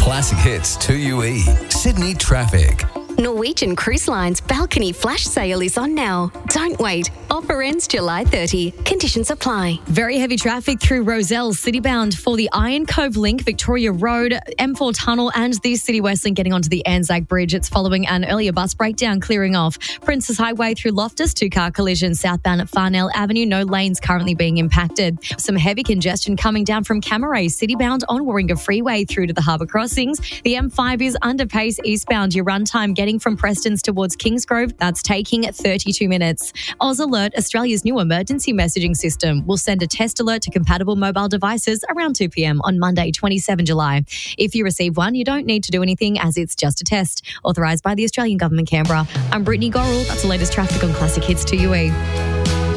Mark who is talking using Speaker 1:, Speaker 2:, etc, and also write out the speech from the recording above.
Speaker 1: Classic Hits 2UE. Sydney traffic.
Speaker 2: Norwegian Cruise Line's balcony flash sale is on now. Don't wait. Offer ends July 30. Conditions apply.
Speaker 3: Very heavy traffic through Rozelle citybound for the Iron Cove Link, Victoria Road, M4 Tunnel and the City West Link getting onto the Anzac Bridge. It's following an earlier bus breakdown clearing off. Princess Highway through Loftus, two-car collision southbound at Farnell Avenue. No lanes currently being impacted. Some heavy congestion coming down from Camaray citybound on Warringah Freeway through to the harbour crossings. The M5 is under pace eastbound. Your run time getting from Prestons towards Kingsgrove, that's taking 32 minutes. Oz Alert, Australia's new emergency messaging system, will send a test alert to compatible mobile devices around 2 p.m. on Monday, 27 July. If you receive one, you don't need to do anything as it's just a test. Authorised by the Australian Government, Canberra. I'm Brittany Gorrell. That's the latest traffic on Classic Hits 2UE.